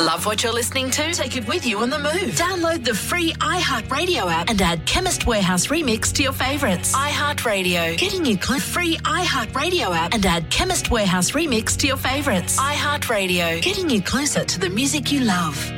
Love what you're listening to? Take it with you on the move. Download the free iHeartRadio app and add Chemist Warehouse Remix to your favourites. iHeartRadio, getting you close. Free iHeartRadio app and add Chemist Warehouse Remix to your favourites. iHeartRadio, getting you closer to the music you love.